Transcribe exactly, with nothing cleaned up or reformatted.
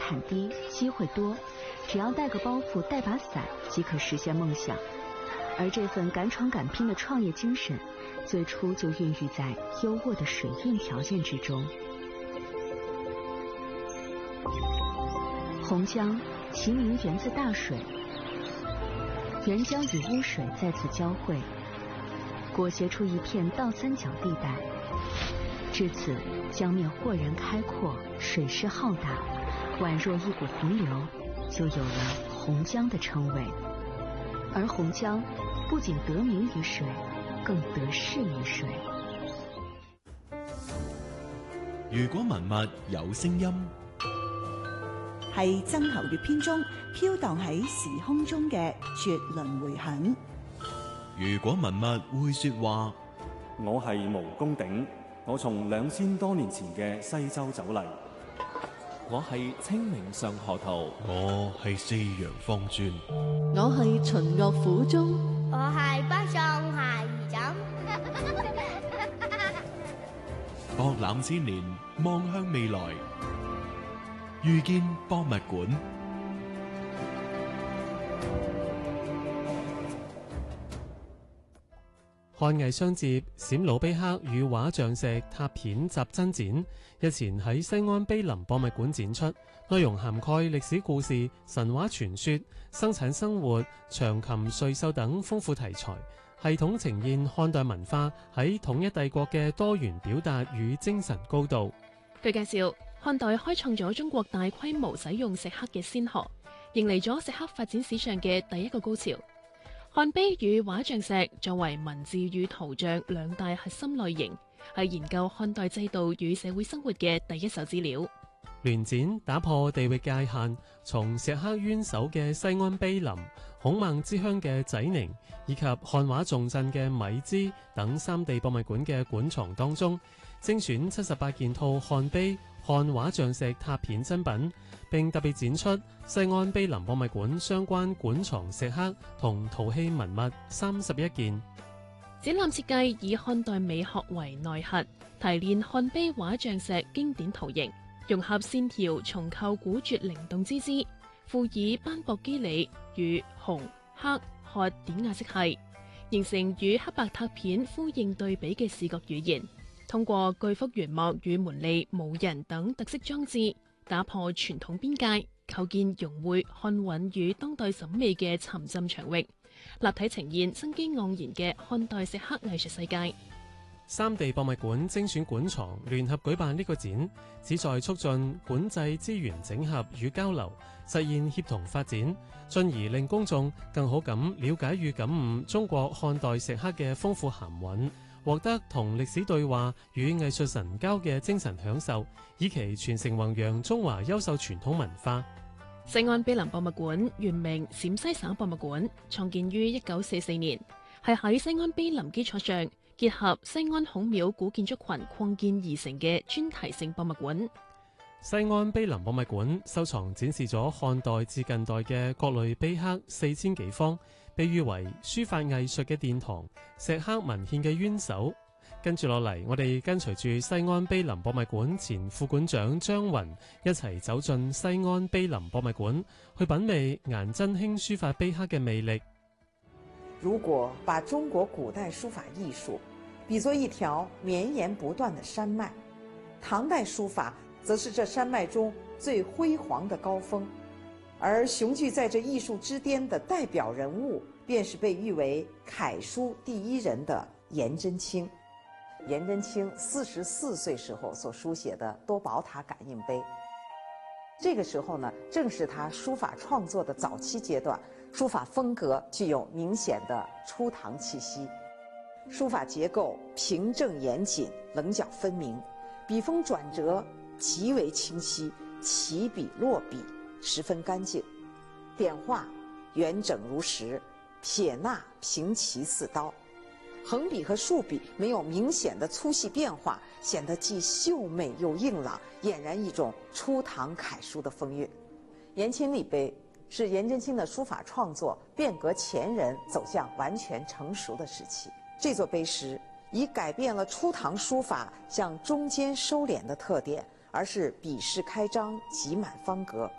产低，机会多，只要带个包袱，带把伞，即可实现梦想。而这份敢闯敢拼的创业精神，最初就孕育在优渥的水运条件之中。洪江其名源自大水，沅江与污水在此交汇，裹挟出一片倒三角地带。至此，江面豁然开阔，水势浩大，宛若一股洪流，就有了洪江的称谓。而洪江不仅得名于水，更得势於水。 如果文物有聲音， 係曾侯乙編中飄蕩喺時空中嘅絕倫迴響。 如果文物會說話， 我係毛公鼎，我從兩千多年前嘅西周走嚟。 我係清明上河圖， 我係四陽方尊， 我係秦樂府中， 我係北宋鞋兒枕。 博覽千年，望向未來，遇見博物館。 漢藝雙節閃魯卑克與畫像石拓片集珍展日前喺西安碑林博物館展出，內容涵蓋歷史故事、神話傳說、生產生活、長琴瑞獸等豐富題材，系統呈現漢代文化喺統一帝國嘅多元表達與精神高度。 據介紹，漢代開創咗中國大規模使用石刻嘅先河，迎嚟咗石刻發展史上嘅第一個高潮。漢碑與畫像石作為文字與圖像兩大核心類型，係研究漢代制度與社會生活嘅第一手資料。 聯展打破地域界限，從石刻淵藪嘅西安碑林、孔孟之鄉嘅濟寧，以及漢畫重鎮嘅米脂等三地博物館嘅館藏當中，精選七十八件套漢碑、漢畫像石拓片珍品，並特別展出西安碑林博物館相關館藏石刻同陶器文物三十一件。 展覽設計以漢代美學為內核，提煉漢碑畫像石經典圖形，融合線條重構古拙靈動之姿，附以斑駁肌理與紅、黑、褐典雅色系，形成與黑白拓片呼應對比嘅視覺語言。通過巨幅圓幕與門利、武人等特色裝置，打破傳統邊界，構建融匯漢韻與當代審美嘅沉浸場域，立體呈現生機盎然嘅漢代石刻藝術世界。 三地博物館精選館藏聯合舉辦呢個展，旨在促進館際資源整合與交流，實現協同發展，進而令公眾更好咁了解與感悟中國漢代石刻嘅豐富含韻，獲得同歷史對話與藝術神交嘅精神享受，以期傳承弘揚中華優秀傳統文化。 西安碑林博物館原名陝西省博物館，創建於一九四四年，係喺西安碑林基礎上結合西安孔廟古建築群擴建而成嘅專題性博物館。 西安碑林博物館收藏展示咗漢代至近代嘅各類碑刻四千幾方，被譽為書法藝術嘅殿堂、石刻文獻嘅淵藪。跟住落嚟，我哋跟隨住西安碑林博物館前副館長張雲一齊走進西安碑林博物館，去品味顏真卿書法碑刻嘅魅力。 如果把中國古代書法藝術比作一條綿延不斷的山脈，唐代書法則是這山脈中最輝煌的高峰，而雄踞在這藝術之巔的代表人物，便是被譽為楷書第一人的顏真卿。顏真卿四十四歲時候所書寫的多寶塔感應碑，這個時候呢，正是他書法創作的早期階段，書法風格具有明顯的初唐氣息，書法結構平正嚴謹，稜角分明，筆鋒轉折極為清晰，起筆落筆十分乾淨，點畫圓整如實，撇捺平齊似刀，橫筆和豎筆沒有明顯的粗細變化，顯得既秀美又硬朗，儼然一種初唐楷書的風韻。顏欽立碑是顏真卿的書法創作變革前人走向完全成熟的時期。這座碑石已改變了初唐書法向中間收斂的特點，而是筆勢開張，擠滿方格，